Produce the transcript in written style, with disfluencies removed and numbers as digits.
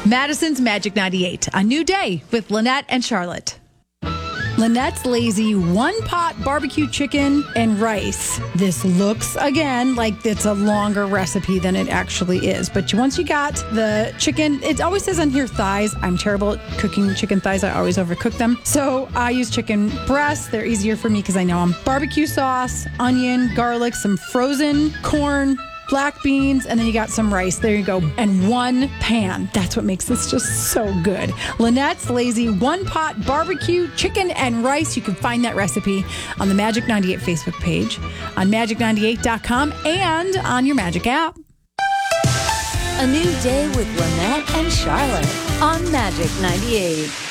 Madison's Magic 98, a new day with Lynette and Charlotte. Lynette's Lazy one-pot barbecue chicken and rice. This looks, again, like it's a longer recipe than it actually is. But once you got the chicken, it always says on here thighs. I'm terrible at cooking chicken thighs. I always overcook them. So I use chicken breasts. They're easier for me because I know them. Barbecue sauce, onion, garlic, some frozen corn, black beans, and then you got some rice. There you go. And one pan. That's what makes this just so good. Lynette's Lazy one-pot barbecue chicken and rice. You can find that recipe on the Magic 98 Facebook page, on magic98.com, and on your Magic app. A new day with Lynette and Charlotte on Magic 98.